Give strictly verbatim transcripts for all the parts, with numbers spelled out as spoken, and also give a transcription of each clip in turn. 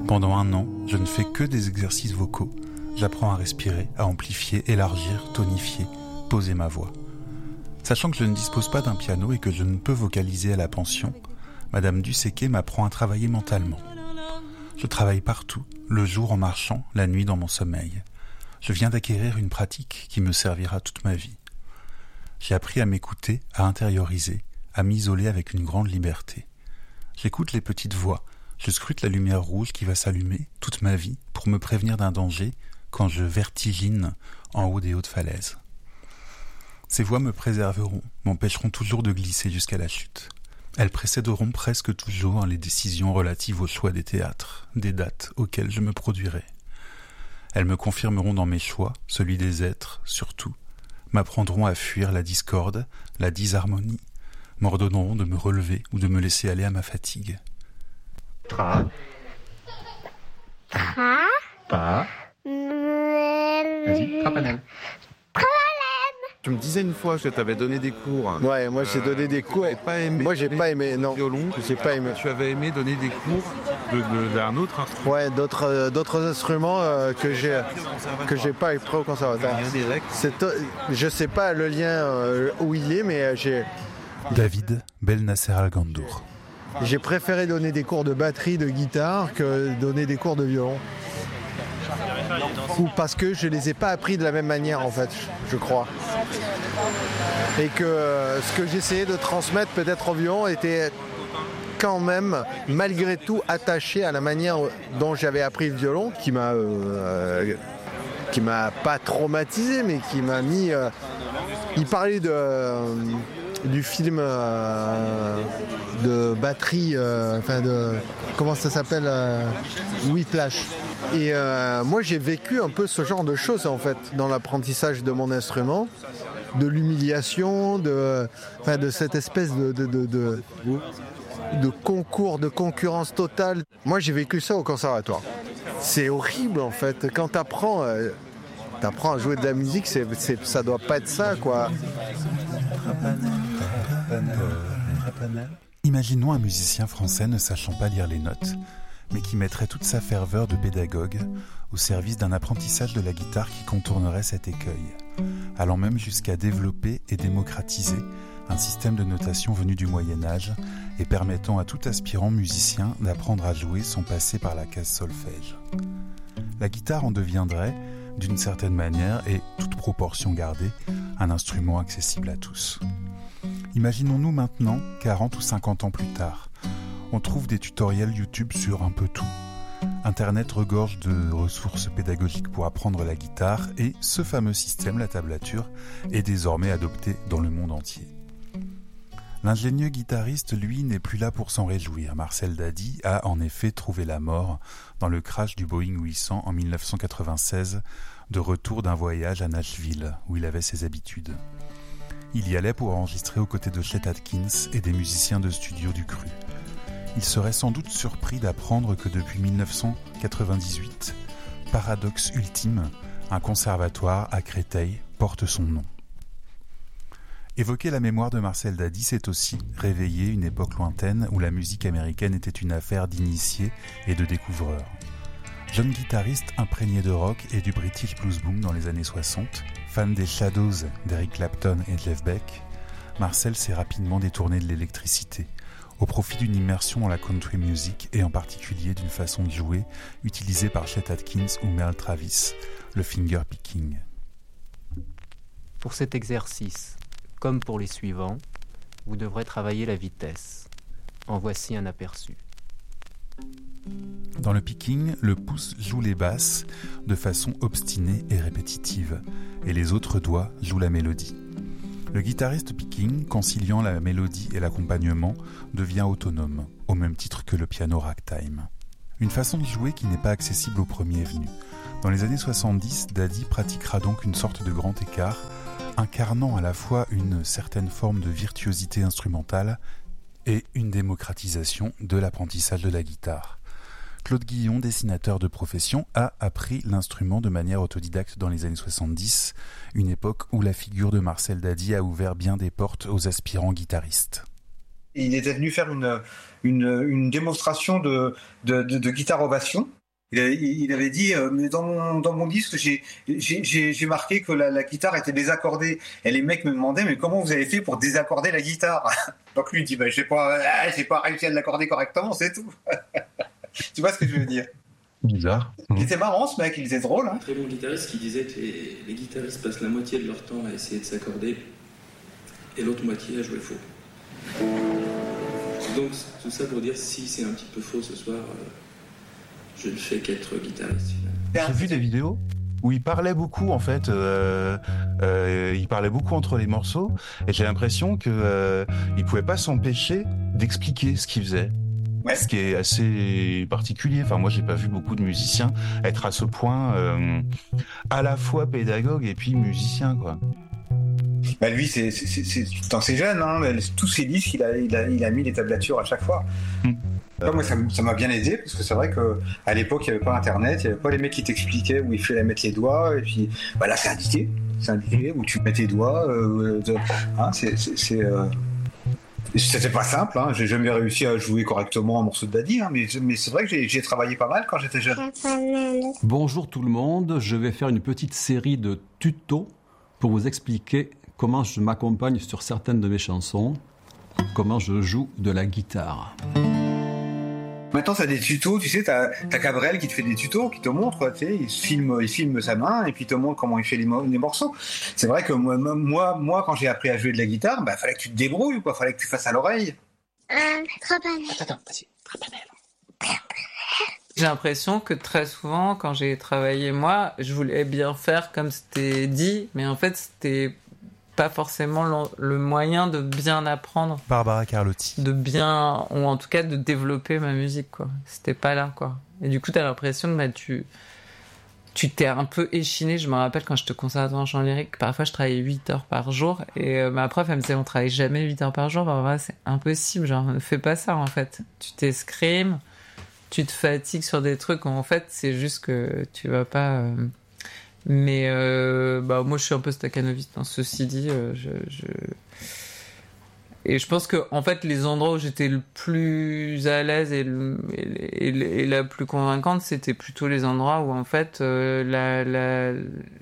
Pendant un an, je ne fais que des exercices vocaux. J'apprends à respirer, à amplifier, élargir, tonifier, poser ma voix. Sachant que je ne dispose pas d'un piano et que je ne peux vocaliser à la pension, Madame Dusséquet m'apprend à travailler mentalement. Je travaille partout, le jour en marchant, la nuit dans mon sommeil. Je viens d'acquérir une pratique qui me servira toute ma vie. J'ai appris à m'écouter, à intérioriser, à m'isoler avec une grande liberté. J'écoute les petites voix, je scrute la lumière rouge qui va s'allumer toute ma vie pour me prévenir d'un danger quand je vertigine en haut des hautes falaises. Ces voix me préserveront, m'empêcheront toujours de glisser jusqu'à la chute. Elles précéderont presque toujours les décisions relatives au choix des théâtres, des dates auxquelles je me produirai. Elles me confirmeront dans mes choix, celui des êtres, surtout, m'apprendront à fuir la discorde, la disharmonie, m'ordonneront de me relever ou de me laisser aller à ma fatigue. Tra. Tra. Pa. Vas-y, trapanel. Tu me disais une fois que tu avais donné des cours. Ouais, moi j'ai donné des cours. Tu pas aimé Moi j'ai pas aimé, non. Violon. J'ai pas aimé. Tu avais aimé donner des cours de, de, d'un autre instrument. Ouais, d'autres, euh, d'autres instruments euh, que j'ai que j'ai pas appris au conservatoire. C'est to- je sais pas le lien euh, où il est, mais j'ai. David Belnasser Al-Gandour. J'ai préféré donner des cours de batterie, de guitare que donner des cours de violon. Ou parce que je les ai pas appris de la même manière en fait, je crois. Et que euh, ce que j'essayais de transmettre peut-être au violon était quand même, malgré tout, attaché à la manière dont j'avais appris le violon, qui m'a, euh, qui m'a pas traumatisé, mais qui m'a mis. Euh, il parlait de. Euh, du film euh, de batterie, euh, enfin de, comment ça s'appelle, euh, Whiplash. Et euh, moi j'ai vécu un peu ce genre de choses en fait dans l'apprentissage de mon instrument, de l'humiliation, de, enfin, de cette espèce de, de, de, de, de concours, de concurrence totale. Moi j'ai vécu ça au conservatoire. C'est horrible en fait, quand t'apprends, euh, t'apprends à jouer de la musique, c'est, c'est, ça doit pas être ça quoi. Imaginons un musicien français ne sachant pas lire les notes, mais qui mettrait toute sa ferveur de pédagogue au service d'un apprentissage de la guitare qui contournerait cet écueil, allant même jusqu'à développer et démocratiser un système de notation venu du Moyen-Âge et permettant à tout aspirant musicien d'apprendre à jouer sans passer par la case solfège. La guitare en deviendrait, d'une certaine manière et toute proportion gardée, un instrument accessible à tous. Imaginons-nous maintenant, quarante ou cinquante ans plus tard, on trouve des tutoriels YouTube sur un peu tout. Internet regorge de ressources pédagogiques pour apprendre la guitare et ce fameux système, la tablature, est désormais adopté dans le monde entier. L'ingénieux guitariste, lui, n'est plus là pour s'en réjouir. Marcel Dady a en effet trouvé la mort dans le crash du Boeing huit cents en dix-neuf cent quatre-vingt-seize, de retour d'un voyage à Nashville, où il avait ses habitudes. Il y allait pour enregistrer aux côtés de Chet Atkins et des musiciens de studio du Cru. Il serait sans doute surpris d'apprendre que depuis dix-neuf cent quatre-vingt-dix-huit, Paradoxe Ultime, un conservatoire à Créteil, porte son nom. Évoquer la mémoire de Marcel Dady, c'est aussi réveiller une époque lointaine où la musique américaine était une affaire d'initiés et de découvreurs. Jeune guitariste imprégné de rock et du British Blues Boom dans les années soixante, fan des Shadows d'Eric Clapton et Jeff Beck, Marcel s'est rapidement détourné de l'électricité, au profit d'une immersion dans la country music et en particulier d'une façon de jouer utilisée par Chet Atkins ou Merle Travis, le finger picking. Pour cet exercice, comme pour les suivants, vous devrez travailler la vitesse. En voici un aperçu. Dans le picking, le pouce joue les basses de façon obstinée et répétitive, et les autres doigts jouent la mélodie. Le guitariste picking, conciliant la mélodie et l'accompagnement, devient autonome, au même titre que le piano ragtime. Une façon de jouer qui n'est pas accessible au premier venu. Dans les années soixante-dix, Dady pratiquera donc une sorte de grand écart, incarnant à la fois une certaine forme de virtuosité instrumentale et une démocratisation de l'apprentissage de la guitare. Claude Guillon, dessinateur de profession, a appris l'instrument de manière autodidacte dans les années soixante-dix, une époque où la figure de Marcel Dady a ouvert bien des portes aux aspirants guitaristes. Il était venu faire une, une, une démonstration de, de, de, de guitare ovation. Il avait, il avait dit, euh, mais dans mon, dans mon disque, j'ai, j'ai, j'ai, j'ai marqué que la, la guitare était désaccordée. Et les mecs me demandaient, mais comment vous avez fait pour désaccorder la guitare? Donc lui, il dit, bah, j'ai pas, ah, j'ai pas réussi à l'accorder correctement, c'est tout. Tu vois ce que je veux dire? Bizarre. Il était marrant, ce mec, il était drôle. Hein. Un très bon guitariste qui disait que les, les guitaristes passent la moitié de leur temps à essayer de s'accorder et l'autre moitié à jouer faux. Donc, tout ça pour dire, si c'est un petit peu faux ce soir, euh, je ne fais qu'être guitariste. J'ai vu des vidéos où il parlait beaucoup, en fait. Euh, euh, il parlait beaucoup entre les morceaux. Et j'ai l'impression qu'il euh, ne pouvait pas s'empêcher d'expliquer ce qu'il faisait. Ouais. Ce qui est assez particulier. Enfin, moi, j'ai pas vu beaucoup de musiciens être à ce point euh, à la fois pédagogue et puis musicien, quoi. Bah lui, c'est, c'est, c'est, c'est dans ses jeunes, hein, tous ses disques, il a, il, a, il a mis les tablatures à chaque fois. Mmh. Euh, moi, ça, ça m'a bien aidé, parce que c'est vrai qu'à l'époque, il n'y avait pas Internet, il n'y avait pas les mecs qui t'expliquaient où il fallait mettre les doigts, et puis bah là, c'est indiqué, c'est indiqué, où tu mets tes doigts, euh, de, hein, c'est... c'est, c'est euh... C'était pas simple, hein. J'ai jamais réussi à jouer correctement un morceau de Daddy, hein, mais, mais c'est vrai que j'ai, j'ai travaillé pas mal quand j'étais jeune. Bonjour tout le monde, je vais faire une petite série de tutos pour vous expliquer comment je m'accompagne sur certaines de mes chansons, comment je joue de la guitare. Maintenant, t'as des tutos, tu sais, t'as, t'as Cabrel qui te fait des tutos, qui te montre, tu sais, il filme, il filme sa main et puis il te montre comment il fait les, mo- les morceaux. C'est vrai que moi, moi, moi, quand j'ai appris à jouer de la guitare, bah, fallait que tu te débrouilles, quoi, fallait que tu fasses à l'oreille. Euh, Trapanel. Attends, attends, vas-y, Trapanel. J'ai l'impression que très souvent, quand j'ai travaillé moi, je voulais bien faire comme c'était dit, mais en fait, c'était pas forcément le, le moyen de bien apprendre. Barbara Carlotti. De bien, ou en tout cas de développer ma musique, quoi. C'était pas là, quoi. Et du coup, t'as l'impression que bah, tu, tu t'es un peu échiné. Je me rappelle quand je te conservatoire en chant lyrique, parfois je travaillais huit heures par jour, et euh, ma prof, elle me disait, on travaille jamais huit heures par jour. Bah, bah, c'est impossible, genre, ne fais pas ça, en fait. Tu t'escrimes, tu te fatigues sur des trucs où, en fait, c'est juste que tu vas pas... Euh... Mais euh, bah moi je suis un peu stakhanoviste, hein. Ceci dit, euh, je, je... et je pense que en fait les endroits où j'étais le plus à l'aise et, le, et, et, et la plus convaincante, c'était plutôt les endroits où en fait euh, la, la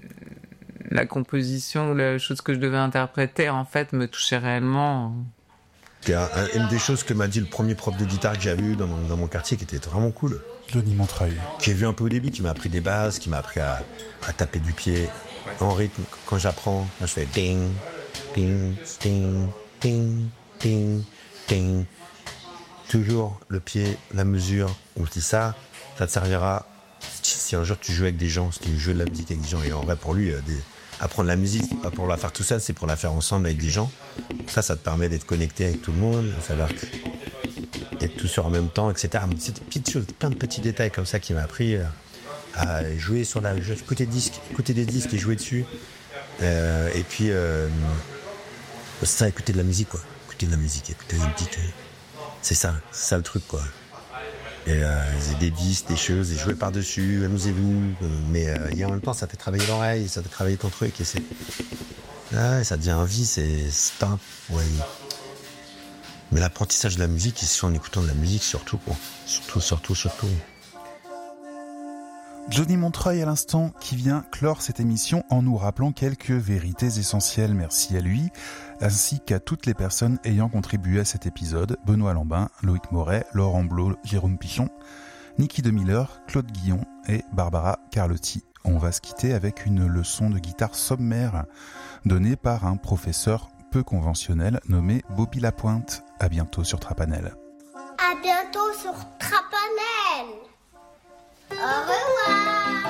la composition, la chose que je devais interpréter en fait me touchait réellement. C'est un, un, une des choses que m'a dit le premier prof de guitare que j'avais eu dans mon, dans mon quartier, qui était vraiment cool. Johnny Montreuil. Qui a vu un peu au début, qui m'a appris des bases, qui m'a appris à, à taper du pied en rythme. Quand j'apprends, je fais ding, ding, ding, ding, ding, ding. Toujours le pied, la mesure. On dit ça, ça te servira si un jour tu joues avec des gens, si tu joues de la musique avec des gens. Et en vrai, pour lui, des, apprendre la musique, c'est pas pour la faire tout seul, c'est pour la faire ensemble avec des gens. Ça, ça te permet d'être connecté avec tout le monde, de savoir d'être tous sur en même temps, et cetera. C'est des petites choses, plein de petits détails comme ça qui m'a appris à jouer sur la, écouter des disques, écouter des disques et jouer dessus. Euh, et puis, euh, c'est ça, écouter de la musique, quoi. Écouter de la musique, écouter une petite. C'est ça, c'est ça le truc, quoi. Et euh, des disques, des choses, et jouer par-dessus, amusez-vous. Mais euh, et en même temps, ça fait travailler l'oreille, ça fait travailler ton truc, et c'est. Ah, ça devient un vie, c'est, c'est pas. Ouais. Mais l'apprentissage de la musique, c'est en écoutant de la musique surtout, quoi. Surtout, surtout, surtout. Johnny Montreuil à l'instant, qui vient clore cette émission en nous rappelant quelques vérités essentielles. Merci à lui, ainsi qu'à toutes les personnes ayant contribué à cet épisode. Benoît Lambin, Loïc Moret, Laurent Blot, Jérôme Pichon, Niki De Miller, Claude Guillon et Barbara Carlotti. On va se quitter avec une leçon de guitare sommaire donnée par un professeur peu conventionnel nommé Bobby Lapointe. À bientôt sur Trapanel. À bientôt sur Trapanel. Au revoir.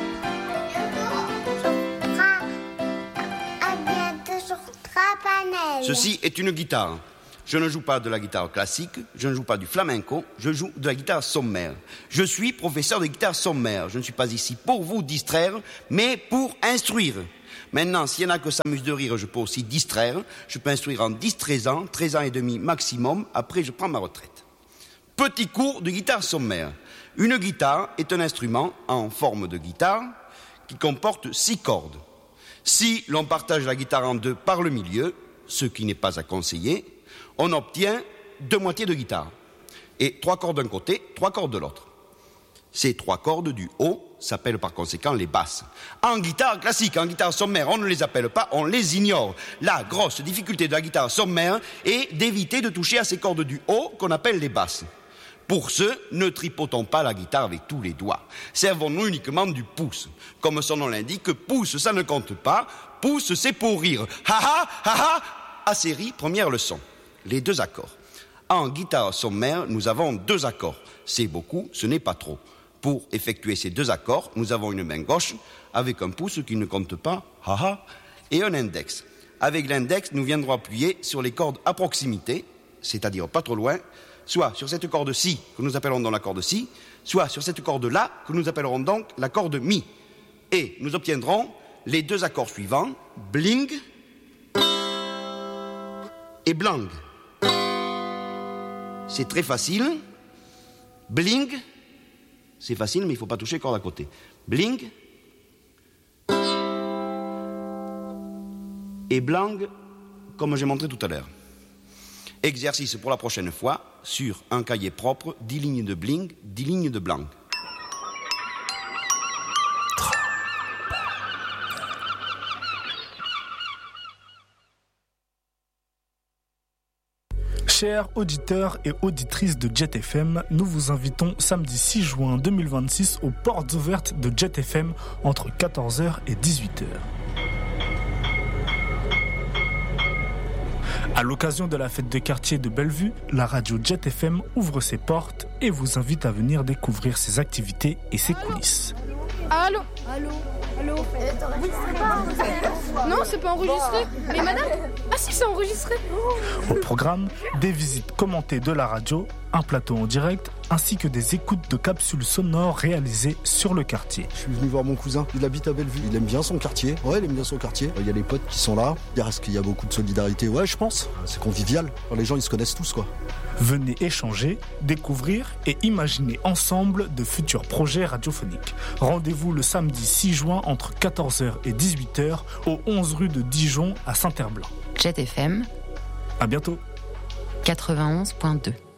À bientôt sur Trapanel. Ceci est une guitare. Je ne joue pas de la guitare classique, je ne joue pas du flamenco, je joue de la guitare sommaire. Je suis professeur de guitare sommaire. Je ne suis pas ici pour vous distraire, mais pour instruire. Maintenant, s'il y en a que s'amusent de rire, je peux aussi distraire. Je peux instruire en dix treize ans, treize ans et demi maximum. Après, je prends ma retraite. Petit cours de guitare sommaire. Une guitare est un instrument en forme de guitare qui comporte six cordes. Si l'on partage la guitare en deux par le milieu, ce qui n'est pas à conseiller, on obtient deux moitiés de guitare. Et trois cordes d'un côté, trois cordes de l'autre. Ces trois cordes du haut s'appellent par conséquent les basses. En guitare classique, en guitare sommaire, on ne les appelle pas, on les ignore. La grosse difficulté de la guitare sommaire est d'éviter de toucher à ces cordes du haut qu'on appelle les basses. Pour ce, ne tripotons pas la guitare avec tous les doigts. Servons-nous uniquement du pouce. Comme son nom l'indique, pouce, ça ne compte pas. Pouce, c'est pour rire. Ha ha, ha ha. À série, première leçon. Les deux accords. En guitare sommaire, nous avons deux accords. C'est beaucoup, ce n'est pas trop. Pour effectuer ces deux accords, nous avons une main gauche avec un pouce qui ne compte pas, ha ha, et un index. Avec l'index, nous viendrons appuyer sur les cordes à proximité, c'est-à-dire pas trop loin, soit sur cette corde-ci, que nous appellerons donc la corde Si, soit sur cette corde-là, que nous appellerons donc la corde Mi. Et nous obtiendrons les deux accords suivants, bling et blang. C'est très facile. Bling, c'est facile, mais il ne faut pas toucher les cordes à côté. Bling et blang, comme j'ai montré tout à l'heure. Exercice pour la prochaine fois, sur un cahier propre, dix lignes de bling, dix lignes de blang. Chers auditeurs et auditrices de Jet F M, nous vous invitons samedi six juin deux mille vingt-six aux portes ouvertes de Jet F M entre quatorze heures et dix-huit heures. À l'occasion de la fête de quartier de Bellevue, la radio Jet F M ouvre ses portes et vous invite à venir découvrir ses activités et ses coulisses. Allô Allô Allô Non, c'est pas enregistré. Mais madame, ah si, c'est enregistré. Au programme, des visites commentées de la radio, un plateau en direct, ainsi que des écoutes de capsules sonores réalisées sur le quartier. Je suis venu voir mon cousin, il habite à Bellevue. Il aime bien son quartier. Ouais, il aime bien son quartier. Il y a les potes qui sont là. Est-ce qu'il y a beaucoup de solidarité? Ouais, je pense. C'est convivial. Les gens, ils se connaissent tous, quoi. Venez échanger, découvrir et imaginer ensemble de futurs projets radiophoniques. Rendez-vous le samedi six juin entre quatorze heures et dix-huit heures au onze rue de Dijon à Saint-Herblain. Jet F M. À bientôt. quatre-vingt-onze point deux.